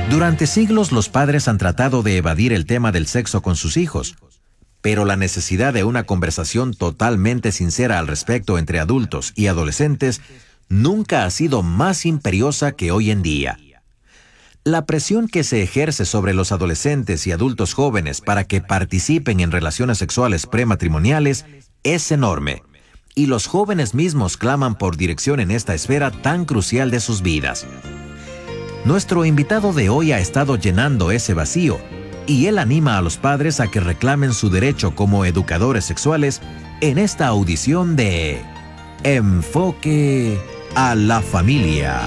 Durante siglos los padres han tratado de evadir el tema del sexo con sus hijos, pero la necesidad de una conversación totalmente sincera al respecto entre adultos y adolescentes nunca ha sido más imperiosa que hoy en día. La presión que se ejerce sobre los adolescentes y adultos jóvenes para que participen en relaciones sexuales prematrimoniales es enorme, y los jóvenes mismos claman por dirección en esta esfera tan crucial de sus vidas. Nuestro invitado de hoy ha estado llenando ese vacío, y él anima a los padres a que reclamen su derecho como educadores sexuales en esta audición de Enfoque a la Familia.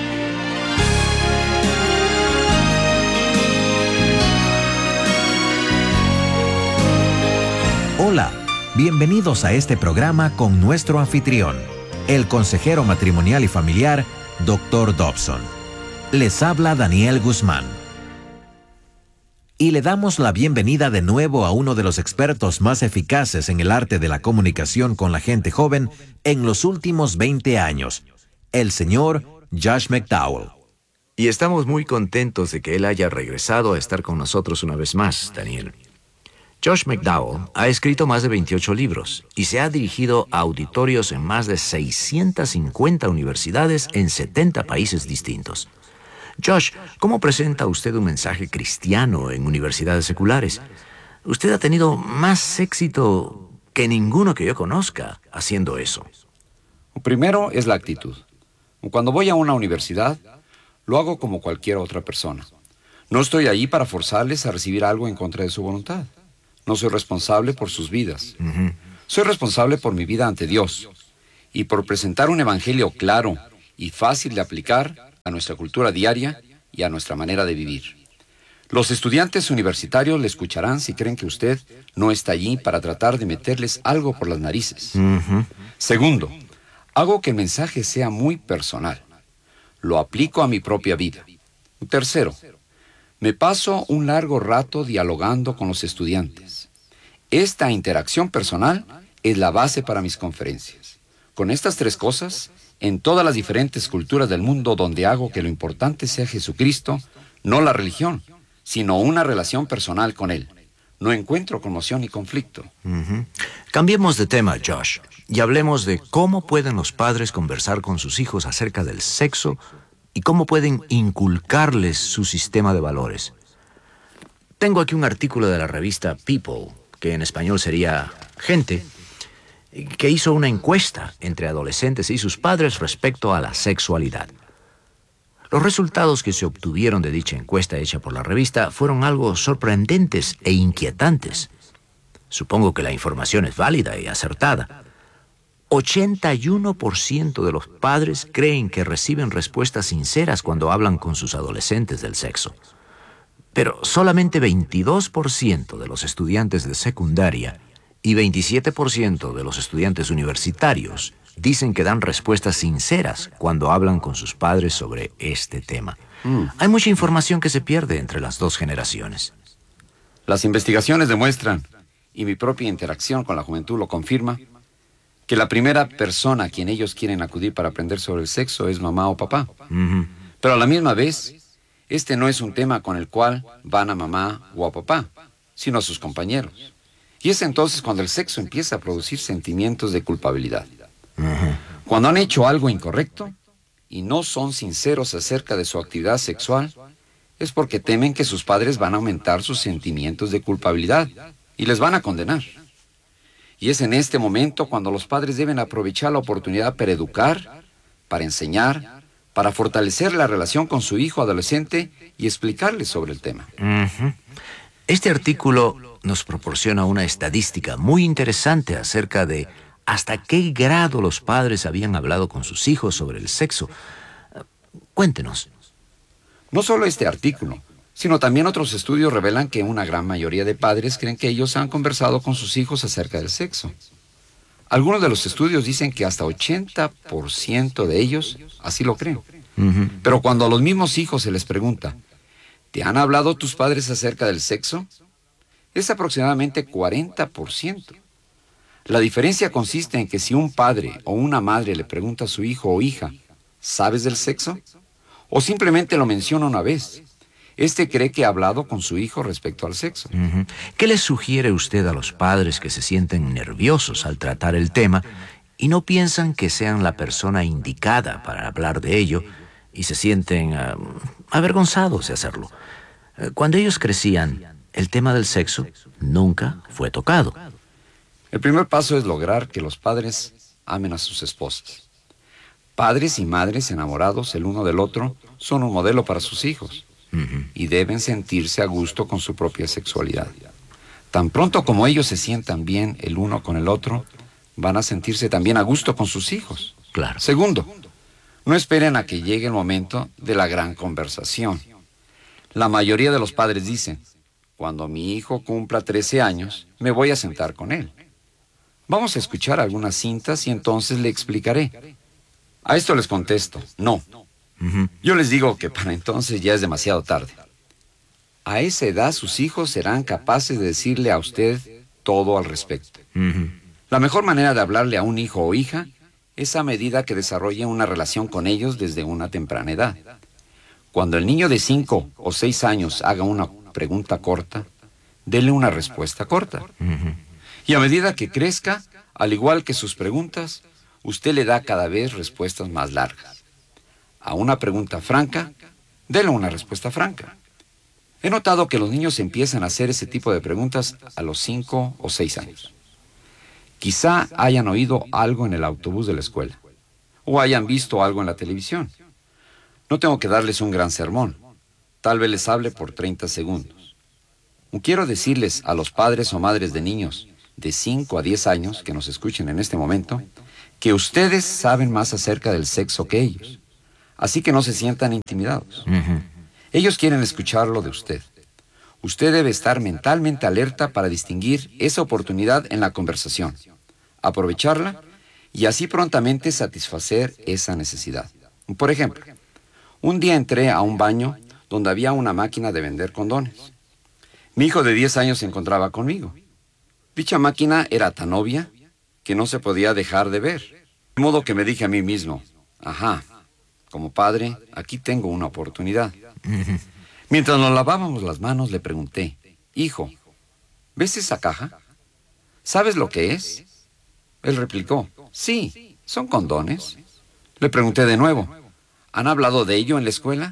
Hola, bienvenidos a este programa con nuestro anfitrión, el consejero matrimonial y familiar, Dr. Dobson. Les habla Daniel Guzmán. Y le damos la bienvenida de nuevo a uno de los expertos más eficaces en el arte de la comunicación con la gente joven en los últimos 20 años, el señor Josh McDowell. Y estamos muy contentos de que él haya regresado a estar con nosotros una vez más, Daniel. Josh McDowell ha escrito más de 28 libros y se ha dirigido a auditorios en más de 650 universidades en 70 países distintos. Josh, ¿cómo presenta usted un mensaje cristiano en universidades seculares? Usted ha tenido más éxito que ninguno que yo conozca haciendo eso. Primero es la actitud. Cuando voy a una universidad, lo hago como cualquier otra persona. No estoy allí para forzarles a recibir algo en contra de su voluntad. No soy responsable por sus vidas. Soy responsable por mi vida ante Dios y por presentar un evangelio claro y fácil de aplicar a nuestra cultura diaria y a nuestra manera de vivir. Los estudiantes universitarios le escucharán si creen que usted no está allí para tratar de meterles algo por las narices. Segundo, hago que el mensaje sea muy personal. Lo aplico a mi propia vida. Tercero, me paso un largo rato dialogando con los estudiantes. Esta interacción personal es la base para mis conferencias. Con estas tres cosas, en todas las diferentes culturas del mundo donde hago que lo importante sea Jesucristo, no la religión, sino una relación personal con Él. No encuentro conmoción ni conflicto. Cambiemos de tema, Josh, y hablemos de cómo pueden los padres conversar con sus hijos acerca del sexo y cómo pueden inculcarles su sistema de valores. Tengo aquí un artículo de la revista People, que en español sería Gente, que hizo una encuesta entre adolescentes y sus padres respecto a la sexualidad. Los resultados que se obtuvieron de dicha encuesta hecha por la revista fueron algo sorprendentes e inquietantes. Supongo que la información es válida y acertada. 81% de los padres creen que reciben respuestas sinceras cuando hablan con sus adolescentes del sexo. Pero solamente 22% de los estudiantes de secundaria y 27% de los estudiantes universitarios dicen que dan respuestas sinceras cuando hablan con sus padres sobre este tema. Hay mucha información que se pierde entre las dos generaciones. Las investigaciones demuestran, y mi propia interacción con la juventud lo confirma, que la primera persona a quien ellos quieren acudir para aprender sobre el sexo es mamá o papá. Pero a la misma vez, este no es un tema con el cual van a mamá o a papá, sino a sus compañeros. Y es entonces cuando el sexo empieza a producir sentimientos de culpabilidad. Cuando han hecho algo incorrecto y no son sinceros acerca de su actividad sexual, es porque temen que sus padres van a aumentar sus sentimientos de culpabilidad y les van a condenar. Y es en este momento cuando los padres deben aprovechar la oportunidad para educar, para enseñar, para fortalecer la relación con su hijo adolescente y explicarles sobre el tema. Este artículo nos proporciona una estadística muy interesante acerca de hasta qué grado los padres habían hablado con sus hijos sobre el sexo. Cuéntenos. No solo este artículo, sino también otros estudios revelan que una gran mayoría de padres creen que ellos han conversado con sus hijos acerca del sexo. Algunos de los estudios dicen que hasta 80% de ellos así lo creen. Pero cuando a los mismos hijos se les pregunta, ¿te han hablado tus padres acerca del sexo? Es aproximadamente 40%. La diferencia consiste en que si un padre o una madre le pregunta a su hijo o hija, ¿sabes del sexo?, o simplemente lo menciona una vez, Este cree que ha hablado con su hijo respecto al sexo. ¿Qué le sugiere usted a los padres que se sienten nerviosos al tratar el tema y no piensan que sean la persona indicada para hablar de ello y se sienten avergonzados de hacerlo? Cuando ellos crecían, el tema del sexo nunca fue tocado. El primer paso es lograr que los padres amen a sus esposas. Padres y madres enamorados el uno del otro son un modelo para sus hijos y deben sentirse a gusto con su propia sexualidad. Tan pronto como ellos se sientan bien el uno con el otro, van a sentirse también a gusto con sus hijos. Claro. Segundo, no esperen a que llegue el momento de la gran conversación. La mayoría de los padres dicen, cuando mi hijo cumpla 13 años, me voy a sentar con él. Vamos a escuchar algunas cintas y entonces le explicaré. A esto les contesto, no. Yo les digo que para entonces ya es demasiado tarde. A esa edad sus hijos serán capaces de decirle a usted todo al respecto. La mejor manera de hablarle a un hijo o hija es a medida que desarrolle una relación con ellos desde una temprana edad. Cuando el niño de 5 o 6 años haga una pregunta corta, dele una respuesta corta. Y a medida que crezca, al igual que sus preguntas, usted le da cada vez respuestas más largas. A una pregunta franca, dele una respuesta franca. He notado que los niños empiezan a hacer ese tipo de preguntas a los 5 o 6 años. Quizá hayan oído algo en el autobús de la escuela, o hayan visto algo en la televisión. No tengo que darles un gran sermón. Tal vez les hable por 30 segundos. Quiero decirles a los padres o madres de niños de 5 a 10 años que nos escuchen en este momento, que ustedes saben más acerca del sexo que ellos. Así que no se sientan intimidados. Ellos quieren escucharlo de usted. Usted debe estar mentalmente alerta para distinguir esa oportunidad en la conversación, aprovecharla y así prontamente satisfacer esa necesidad. Por ejemplo, un día entré a un baño donde había una máquina de vender condones. Mi hijo de 10 años se encontraba conmigo. Dicha máquina era tan obvia que no se podía dejar de ver. De modo que me dije a mí mismo, ajá, como padre, aquí tengo una oportunidad. Mientras nos lavábamos las manos, le pregunté, hijo, ¿ves esa caja? ¿Sabes lo que es? Él replicó, sí, son condones. Le pregunté de nuevo, ¿han hablado de ello en la escuela?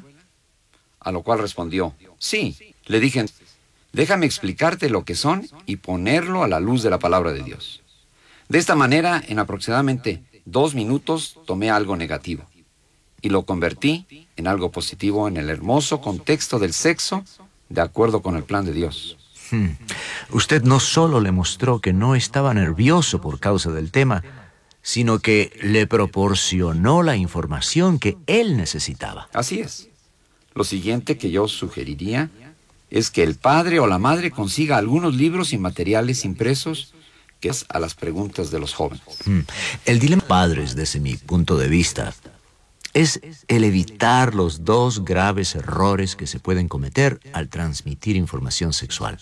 A lo cual respondió, sí. Le dije, déjame explicarte lo que son y ponerlo a la luz de la palabra de Dios. De esta manera, en aproximadamente 2 minutos, tomé algo negativo y lo convertí en algo positivo en el hermoso contexto del sexo, de acuerdo con el plan de Dios. Usted no solo le mostró que no estaba nervioso por causa del tema, sino que le proporcionó la información que él necesitaba. Así es. Lo siguiente que yo sugeriría es que el padre o la madre consiga algunos libros y materiales impresos que es a las preguntas de los jóvenes. El dilema de padres, desde mi punto de vista, es el evitar los 2 graves errores que se pueden cometer al transmitir información sexual.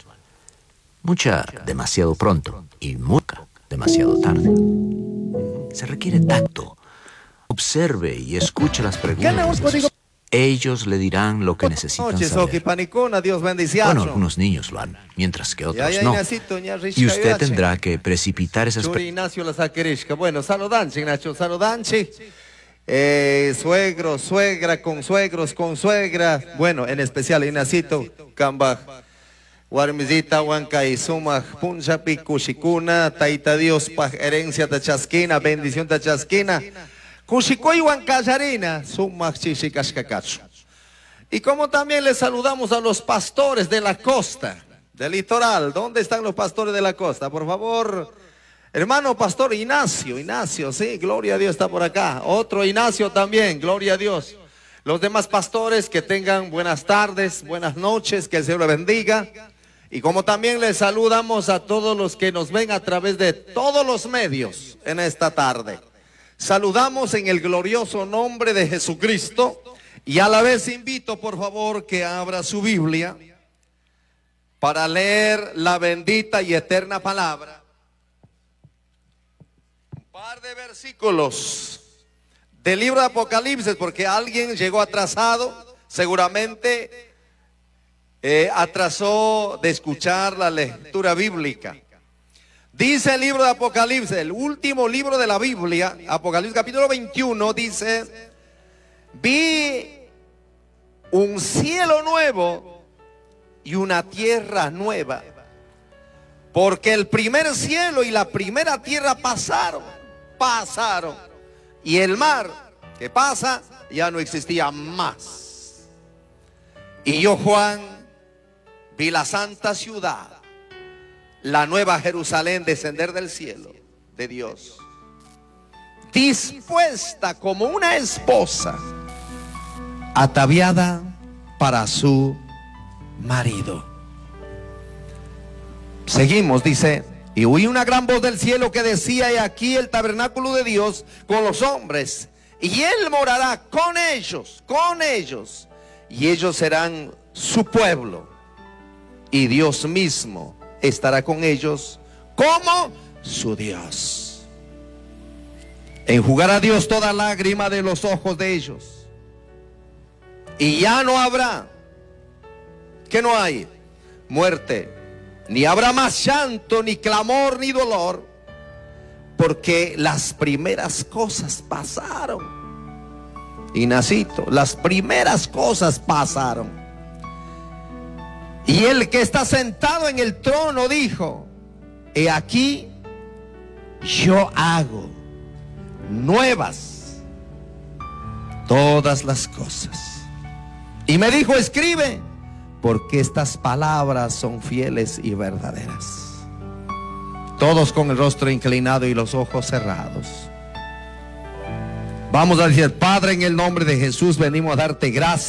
Mucha demasiado pronto y mucha demasiado tarde. Se requiere tacto. Observe y escuche las preguntas. Ellos le dirán lo que necesitan saber. Bueno, algunos niños lo han, mientras que otros no. Y usted tendrá que precipitar esas preguntas. Bueno, saludanche, Ignacio, saludanche. Suegros, suegra, consuegros, consuegra. Bueno, en especial Ignacito, Cambaj, Guarmizita, Huancay, Sumaj, Punchapi, Cushicuna, Taita Dios, Paj, herencia Tachasquina, bendición Tachasquina. Cuchicoy Huancayarina, Sumaj, Chichicashcacacho. Y como también les saludamos a los pastores de la costa, del litoral. ¿Dónde están los pastores de la costa? Por favor, hermano pastor Ignacio, sí, gloria a Dios, está por acá. Otro Ignacio también, gloria a Dios. Los demás pastores que tengan buenas tardes, buenas noches, que el Señor les bendiga. Y como también les saludamos a todos los que nos ven a través de todos los medios en esta tarde. Saludamos en el glorioso nombre de Jesucristo y a la vez invito por favor que abra su Biblia para leer la bendita y eterna palabra. Un par de versículos del libro de Apocalipsis, porque alguien llegó atrasado, seguramente atrasó de escuchar la lectura bíblica. Dice el libro de Apocalipsis, el último libro de la Biblia, Apocalipsis capítulo 21, dice: vi un cielo nuevo y una tierra nueva, porque el primer cielo y la primera tierra pasaron, y el mar que pasa ya no existía más. Y yo, Juan, vi la santa ciudad, la nueva Jerusalén, descender del cielo de Dios, dispuesta como una esposa ataviada para su marido. Seguimos, dice: y oí una gran voz del cielo que decía: he aquí el tabernáculo de Dios con los hombres, y Él morará con ellos, y ellos serán su pueblo, y Dios mismo estará con ellos como su Dios. Enjugará Dios toda lágrima de los ojos de ellos, y ya no habrá, ¿qué no hay? Muerte, ni habrá más llanto, ni clamor, ni dolor, porque las primeras cosas pasaron. Ignacio, las primeras cosas pasaron. Y el que está sentado en el trono dijo: he aquí, yo hago nuevas todas las cosas. Y me dijo: escribe, porque estas palabras son fieles y verdaderas. Todos con el rostro inclinado y los ojos cerrados. Vamos a decir: Padre, en el nombre de Jesús venimos a darte gracias.